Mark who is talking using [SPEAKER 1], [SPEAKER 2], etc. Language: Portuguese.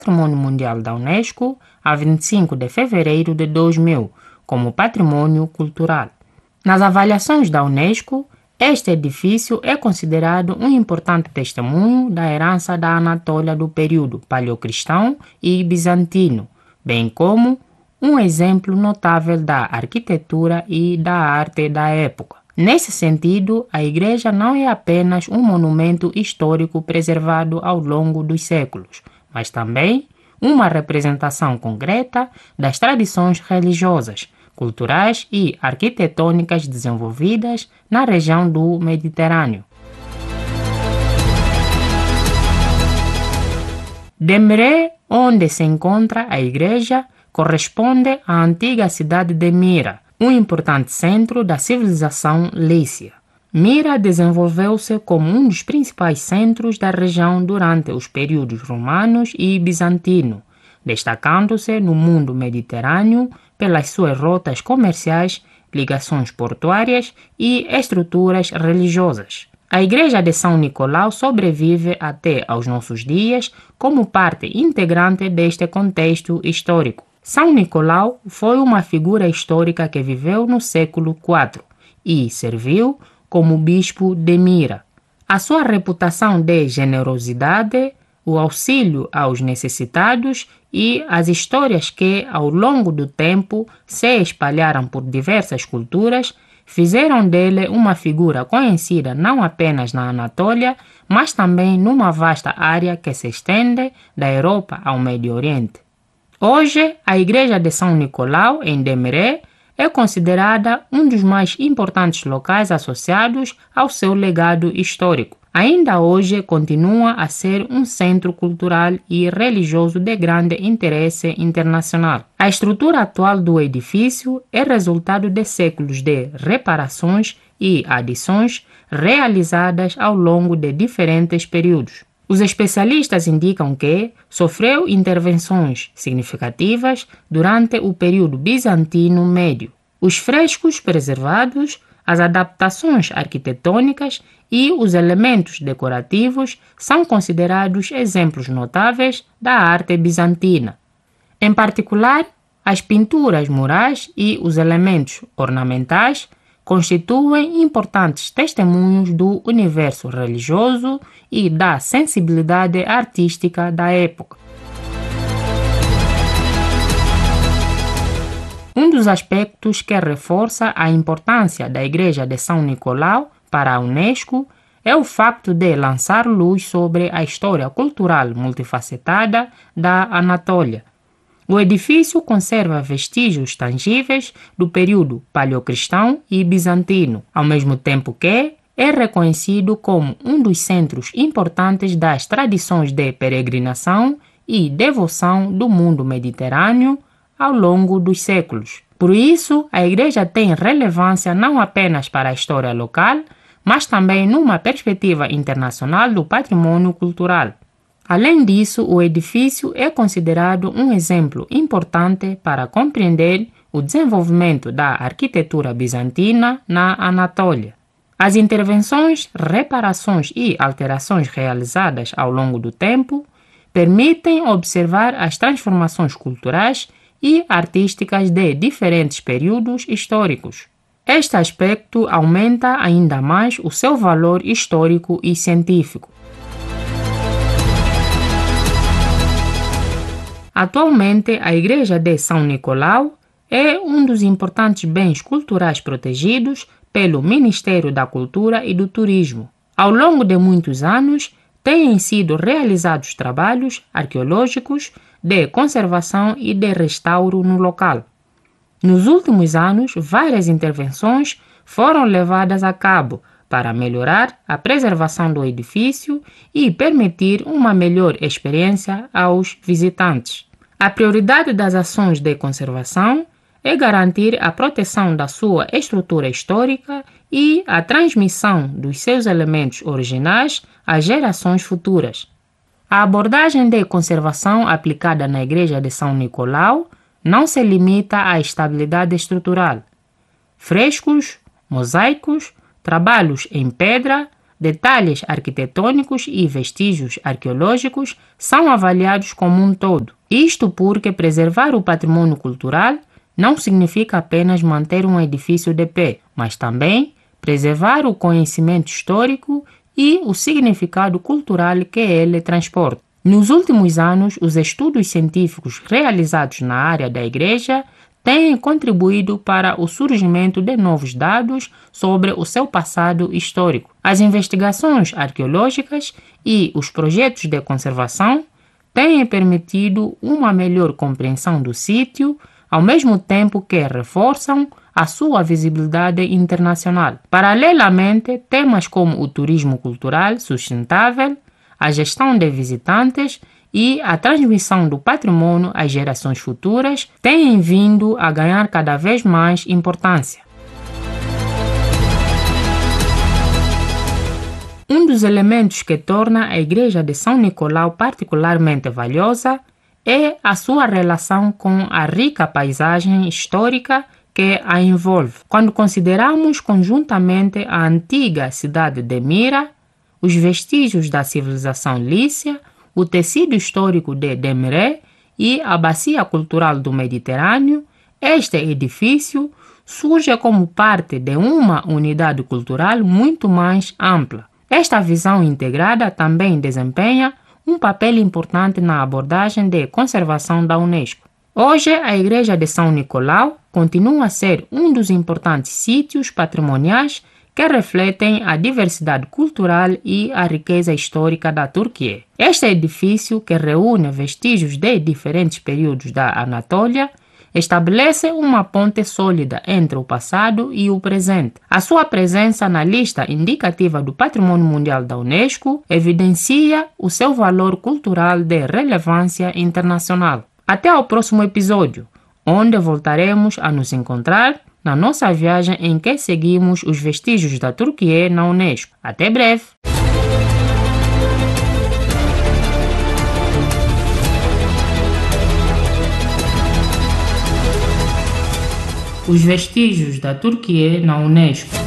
[SPEAKER 1] Patrimônio Mundial da Unesco a 25 de fevereiro de 2000, como patrimônio cultural. Nas avaliações da Unesco, este edifício é considerado um importante testemunho da herança da Anatólia do período paleocristão e bizantino, bem como um exemplo notável da arquitetura e da arte da época. Nesse sentido, a igreja não é apenas um monumento histórico preservado ao longo dos séculos, mas também uma representação concreta das tradições religiosas, culturais e arquitetônicas desenvolvidas na região do Mediterrâneo. Demiret, onde se encontra a igreja, corresponde à antiga cidade de Mira, um importante centro da civilização lícia. Mira desenvolveu-se como um dos principais centros da região durante os períodos romanos e bizantino, destacando-se no mundo mediterrâneo pelas suas rotas comerciais, ligações portuárias e estruturas religiosas. A igreja de São Nicolau sobrevive até aos nossos dias como parte integrante deste contexto histórico. São Nicolau foi uma figura histórica que viveu no século IV e serviu como bispo de Mira. A sua reputação de generosidade, o auxílio aos necessitados e as histórias que, ao longo do tempo, se espalharam por diversas culturas, fizeram dele uma figura conhecida não apenas na Anatólia, mas também numa vasta área que se estende da Europa ao Médio Oriente. Hoje, a igreja de São Nicolau, em Demiret, é considerada um dos mais importantes locais associados ao seu legado histórico. Ainda hoje continua a ser um centro cultural e religioso de grande interesse internacional. A estrutura atual do edifício é resultado de séculos de reparações e adições realizadas ao longo de diferentes períodos. Os especialistas indicam que sofreu intervenções significativas durante o período bizantino médio. Os frescos preservados, as adaptações arquitetônicas e os elementos decorativos são considerados exemplos notáveis da arte bizantina. Em particular, as pinturas murais e os elementos ornamentais constituem importantes testemunhos do universo religioso e da sensibilidade artística da época. Um dos aspectos que reforça a importância da Igreja de São Nicolau para a Unesco é o facto de lançar luz sobre a história cultural multifacetada da Anatólia. O edifício conserva vestígios tangíveis do período paleocristão e bizantino, ao mesmo tempo que é reconhecido como um dos centros importantes das tradições de peregrinação e devoção do mundo mediterrâneo ao longo dos séculos. Por isso, a igreja tem relevância não apenas para a história local, mas também numa perspectiva internacional do patrimônio cultural. Além disso, o edifício é considerado um exemplo importante para compreender o desenvolvimento da arquitetura bizantina na Anatólia. As intervenções, reparações e alterações realizadas ao longo do tempo permitem observar as transformações culturais e artísticas de diferentes períodos históricos. Este aspecto aumenta ainda mais o seu valor histórico e científico. Atualmente, a Igreja de São Nicolau é um dos importantes bens culturais protegidos pelo Ministério da Cultura e do Turismo. Ao longo de muitos anos, têm sido realizados trabalhos arqueológicos de conservação e de restauro no local. Nos últimos anos, várias intervenções foram levadas a cabo para melhorar a preservação do edifício e permitir uma melhor experiência aos visitantes. A prioridade das ações de conservação é garantir a proteção da sua estrutura histórica e a transmissão dos seus elementos originais às gerações futuras. A abordagem de conservação aplicada na Igreja de São Nicolau não se limita à estabilidade estrutural. Frescos, mosaicos, trabalhos em pedra, Detalhes arquitetônicos e vestígios arqueológicos são avaliados como um todo. Isto porque preservar o patrimônio cultural não significa apenas manter um edifício de pé, mas também preservar o conhecimento histórico e o significado cultural que ele transporta. Nos últimos anos, os estudos científicos realizados na área da igreja têm contribuído para o surgimento de novos dados sobre o seu passado histórico. As investigações arqueológicas e os projetos de conservação têm permitido uma melhor compreensão do sítio, ao mesmo tempo que reforçam a sua visibilidade internacional. Paralelamente, temas como o turismo cultural sustentável, a gestão de visitantes e a transmissão do patrimônio às gerações futuras têm vindo a ganhar cada vez mais importância. Um dos elementos que torna a Igreja de São Nicolau particularmente valiosa é a sua relação com a rica paisagem histórica que a envolve. Quando consideramos conjuntamente a antiga cidade de Mira, os vestígios da civilização lícia, o tecido histórico de Demiré e a bacia cultural do Mediterrâneo, este edifício surge como parte de uma unidade cultural muito mais ampla. Esta visão integrada também desempenha um papel importante na abordagem de conservação da Unesco. Hoje, a Igreja de São Nicolau continua a ser um dos importantes sítios patrimoniais que refletem a diversidade cultural e a riqueza histórica da Turquia. Este edifício, que reúne vestígios de diferentes períodos da Anatólia, estabelece uma ponte sólida entre o passado e o presente. A sua presença na lista indicativa do Patrimônio Mundial da Unesco evidencia o seu valor cultural de relevância internacional. Até ao próximo episódio, onde voltaremos a nos encontrar na nossa viagem em que seguimos os vestígios da Turquia na Unesco. Até breve! Os vestígios da Turquia na Unesco.